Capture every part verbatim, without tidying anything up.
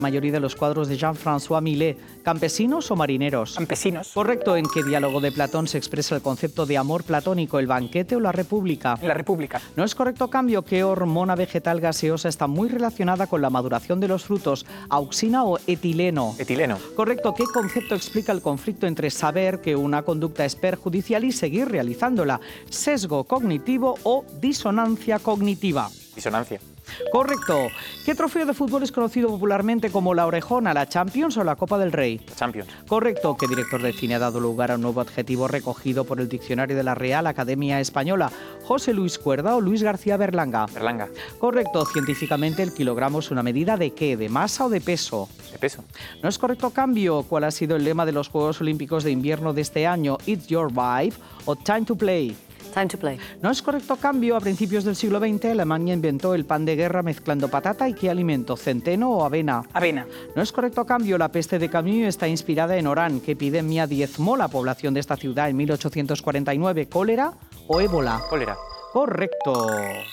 mayoría de los cuadros de Jean-François Millet, ¿campesinos o marineros? Campesinos. Correcto. ¿En qué diálogo de Platón se expresa el concepto de amor platónico, el banquete o la república? En la República. No es correcto cambio. ¿Qué hormona vegetal gaseosa está muy relacionada con la maduración de los frutos, auxina o etileno? Etileno. Correcto. ¿Qué concepto explica el conflicto entre saber que una conducta es perjudicial y seguir realizándola? ¿Sesgo cognitivo o disonancia cognitiva? Disonancia. Correcto. ¿Qué trofeo de fútbol es conocido popularmente como la Orejona, la Champions o la Copa del Rey? Champions. Correcto. ¿Qué director de cine ha dado lugar a un nuevo adjetivo recogido por el diccionario de la Real Academia Española? ¿José Luis Cuerda o Luis García Berlanga? Berlanga. Correcto. Científicamente, ¿el kilogramo es una medida de qué? ¿De masa o de peso? De peso. No es correcto cambio. ¿Cuál ha sido el lema de los Juegos Olímpicos de Invierno de este año? ¿It's your vibe o time to play? Time to play. No es correcto cambio. A principios del siglo veinte, Alemania inventó el pan de guerra mezclando patata y ¿qué alimento? ¿Centeno o avena? Avena. No es correcto cambio. La peste de Camus está inspirada en Orán. ¿Qué epidemia diezmó la población de esta ciudad en mil ochocientos cuarenta y nueve? ¿Cólera o ébola? Cólera. Correcto.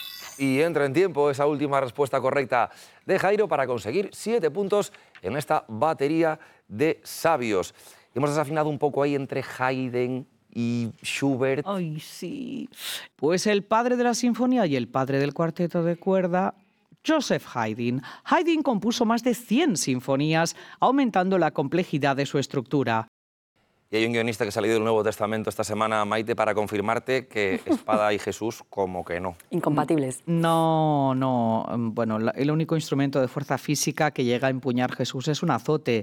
Y entra en tiempo esa última respuesta correcta de Jairo para conseguir siete puntos en esta batería de sabios. Hemos desafinado un poco ahí entre Haydn y Schubert. Ay, sí. Pues el padre de la sinfonía y el padre del cuarteto de cuerda, Joseph Haydn. Haydn compuso más de cien sinfonías, aumentando la complejidad de su estructura. Y hay un guionista que ha salido del Nuevo Testamento esta semana, Maite, para confirmarte que espada y Jesús como que no. Incompatibles. No, no. Bueno, la- el único instrumento de fuerza física que llega a empuñar Jesús es un azote.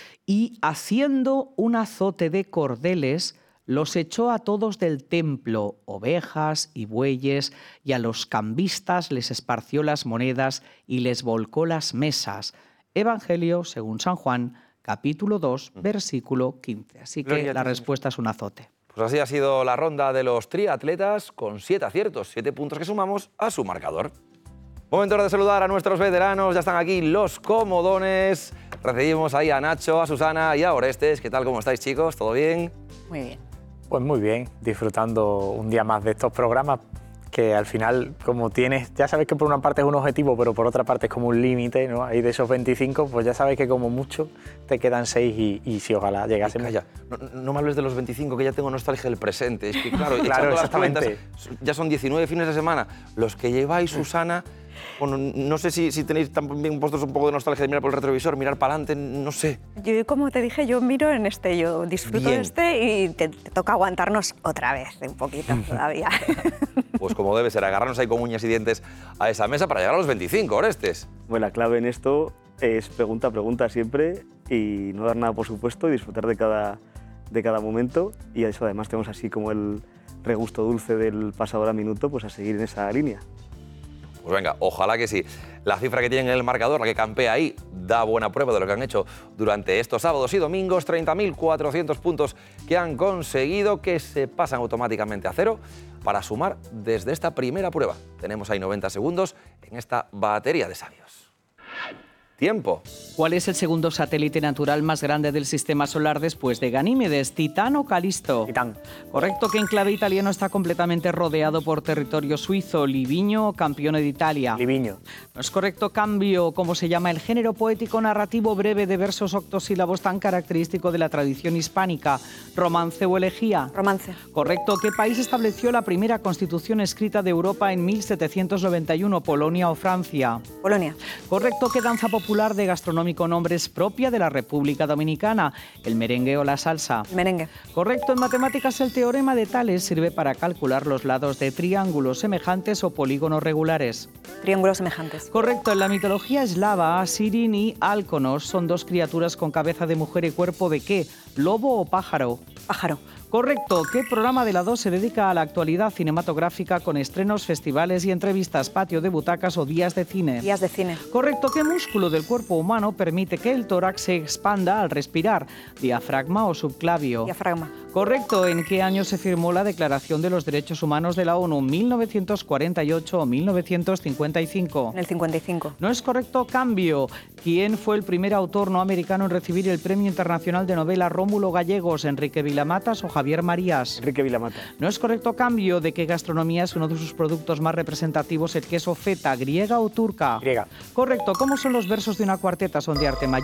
Y haciendo un azote de cordeles, los echó a todos del templo, ovejas y bueyes, y a los cambistas les esparció las monedas y les volcó las mesas. Evangelio según San Juan, capítulo dos, versículo quince. Así que Gloria a la ti, respuesta es un azote. Pues así ha sido la ronda de los triatletas con siete aciertos, siete puntos que sumamos a su marcador. Momento ahora de saludar a nuestros veteranos, ya están aquí los comodones. Recibimos ahí a Nacho, a Susana y a Orestes. ¿Qué tal? ¿Cómo estáis, chicos? ¿Todo bien? Muy bien. Pues muy bien, disfrutando un día más de estos programas que al final, como tienes, ya sabes que por una parte es un objetivo, pero por otra parte es como un límite, ¿no? Ahí de esos veinticinco, pues ya sabes que como mucho te quedan seis y, y si ojalá llegásemos. Calla, no, no me hables de los veinticinco, que ya tengo nostalgia del presente. Es que claro, Claro, echando las exactamente. cuentas, ya son diecinueve fines de semana. Los que lleváis, Susana, bueno, no sé si, si tenéis también vosotros un poco de nostalgia de mirar por el retrovisor, mirar para adelante, no sé. Yo, como te dije, yo miro en este, yo disfruto Bien. de este y te, te toca aguantarnos otra vez, un poquito todavía. Pues como debe ser, agarrarnos ahí con uñas y dientes a esa mesa para llegar a los veinticinco, Orestes. Bueno, la clave en esto es pregunta a pregunta siempre y no dar nada por supuesto y disfrutar de cada, de cada momento. Y a eso además tenemos así como el regusto dulce del pasado a minuto, pues a seguir en esa línea. Pues venga, ojalá que sí. La cifra que tienen en el marcador, la que campea ahí, da buena prueba de lo que han hecho durante estos sábados y domingos. treinta mil cuatrocientos puntos que han conseguido, que se pasan automáticamente a cero para sumar desde esta primera prueba. Tenemos ahí noventa segundos en esta batería de sabios. Tiempo. ¿Cuál es el segundo satélite natural más grande del sistema solar después de Ganímedes, Titán o Calisto? Titán. Correcto. ¿Qué enclave italiano está completamente rodeado por territorio suizo? Livigno o Campione d'Italia. Liviño. No es correcto cambio. ¿Cómo se llama el género poético narrativo breve de versos octosílabos tan característico de la tradición hispánica? ¿Romance o elegía? Romance. Correcto. ¿Qué país estableció la primera constitución escrita de Europa en mil setecientos noventa y uno? ¿Polonia o Francia? Polonia. Correcto. ¿Qué danza popular de gastronómico nombre es propia de la República Dominicana? ¿El merengue o la salsa? Merengue. Correcto. En matemáticas, el teorema de Tales sirve para calcular los lados de triángulos semejantes o polígonos regulares. Triángulos semejantes. Correcto. En la mitología eslava, Sirin y Alconos son dos criaturas con cabeza de mujer y cuerpo de ¿qué? ¿Lobo o pájaro? Pájaro. Correcto. ¿Qué programa de la dos se dedica a la actualidad cinematográfica con estrenos, festivales y entrevistas, patio de butacas o días de cine? Días de cine. Correcto. ¿Qué músculo del cuerpo humano permite que el tórax se expanda al respirar? ¿Diafragma o subclavio? Diafragma. Correcto. ¿En qué año se firmó la Declaración de los Derechos Humanos de la ONU? ¿mil novecientos cuarenta y ocho o mil novecientos cincuenta y cinco? En el cincuenta y cinco. No es correcto cambio. ¿Quién fue el primer autor no americano en recibir el Premio Internacional de Novela Rómulo Gallegos? ¿Enrique Vilamatas o Javier Marías? Enrique Vilamata. No es correcto cambio. ¿De qué gastronomía es uno de sus productos más representativos el queso feta, griega o turca? Griega. Correcto. ¿Cómo son los versos de una cuarteta? ¿Son de arte mayor?